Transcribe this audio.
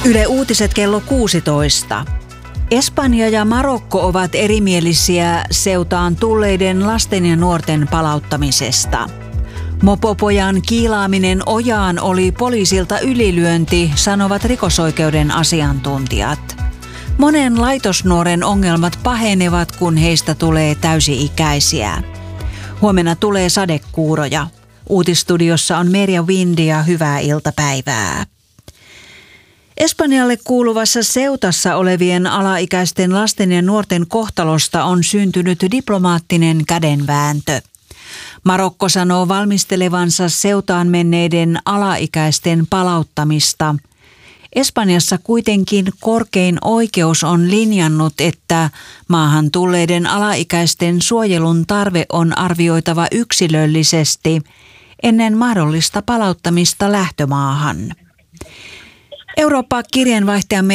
Yle Uutiset kello 16. Espanja ja Marokko ovat erimielisiä Ceutaan tulleiden lasten ja nuorten palauttamisesta. Mopopojan kiilaaminen ojaan oli poliisilta ylilyönti, sanovat rikosoikeuden asiantuntijat. Monen laitosnuoren ongelmat pahenevat, kun heistä tulee täysi-ikäisiä. Huomenna tulee sadekuuroja. Uutisstudiossa on Merja Windi ja hyvää iltapäivää. Espanjalle kuuluvassa Ceutassa olevien alaikäisten lasten ja nuorten kohtalosta on syntynyt diplomaattinen kädenvääntö. Marokko sanoo valmistelevansa Ceutaan menneiden alaikäisten palauttamista. Espanjassa kuitenkin korkein oikeus on linjannut, että maahan tulleiden alaikäisten suojelun tarve on arvioitava yksilöllisesti ennen mahdollista palauttamista lähtömaahan. Eurooppa-kirjeenvaihtajamme